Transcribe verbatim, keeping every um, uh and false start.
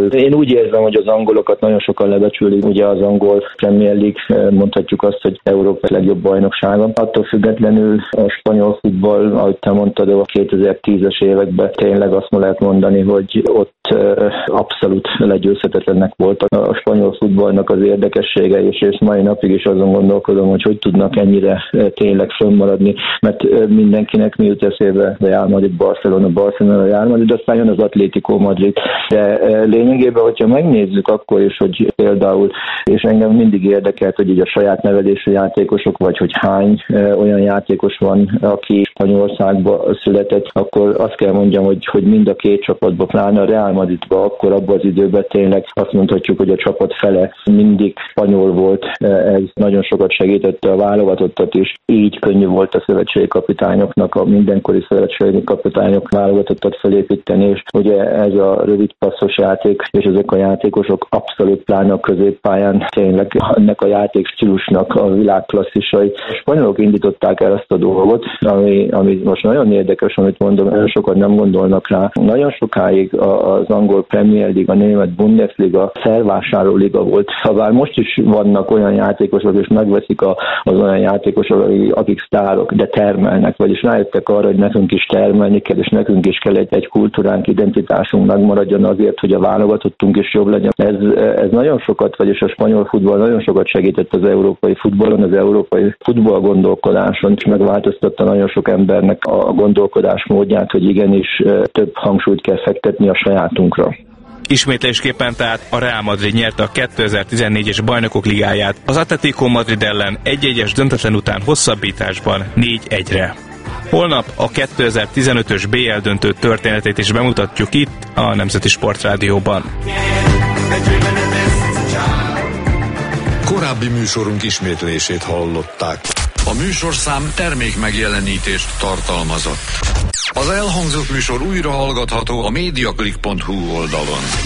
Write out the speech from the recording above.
Én úgy érzem, hogy az angolokat nagyon sokan lebecsülik, ugye az angol Premier League, mondhatjuk azt, hogy Európa legjobb bajnoksága. Attól függetlenül a spanyol futball, ahogy te mondtad, a kétezer-tízes években tényleg azt lehet mondani, hogy ott abszolút legyőzhetetlenek voltak a spanyol futballnak az érdekessége, és, és mai napig is azon gondolkodom, hogy hogy tudnak ennyire tényleg fönnmaradni, mert mindenkinek mi jut eszébe, Real Madrid, Barcelona, Barcelona, Real Madrid, aztán jön az Atlético Madrid. De lényegében, hogyha megnézzük akkor is, hogy például, és engem mindig érdekelt, hogy így a saját nevelésű játékosok, vagy hogy hány olyan játékos van, aki Spanyolországban született, akkor azt kell mondjam, hogy, hogy mind a két csapatban, pláne a Real Madridban, akkor abban az időben tényleg azt mondhatjuk, hogy a csapat fele mindig spanyol volt. Ez nagyon sokat segítette a válogatottat is. Így könnyű volt a szövetségi kapitányoknak, a mindenkori szövetségi kapitányok válogatottat felépíteni, és ugye ez a rövid passzos játék, és ezek a játékosok abszolút pláne a középpályán tényleg ennek a játékstílusnak a világklasszisai. A spanyolok indították el ezt a dolgot, ami, ami most nagyon érdekes, amit mondom, el sokan nem gondolnak rá. Nagyon sokáig az angol Premier League, a német Bundesliga felvásárló liga volt. Habár most is vannak olyan játékosok, és megveszik a, az olyan játékosok, akik sztárok, de termelnek, vagyis rájöttek arra, hogy nekünk is termelni kell, és nekünk is kell egy, egy kultúránk, identitásunk megmaradjon azért, hogy a válogatottunk is jobb legyen. Ez, ez nagyon sokat, vagyis a spanyol futball nagyon sokat segített az európai futballon, az európai futball gondolkodáson, és megváltoztatta nagyon sok embernek a gondolkodás módját, hogy igenis több hangsúlyt kell fektetni a sajátunkra. Ismétlésképpen tehát a Real Madrid nyerte a kétezer-tizennégyes Bajnokok Ligáját az Atlético Madrid ellen egy-egyes döntetlen után hosszabbításban négy egyre. Holnap a kétezer-tizenötös bé el döntő történetét is bemutatjuk itt a Nemzeti Sportrádióban. Korábbi műsorunk ismétlését hallották. A műsorszám termék megjelenítést tartalmazott. Az elhangzott műsor újra hallgatható a mediaclick pont hu oldalon.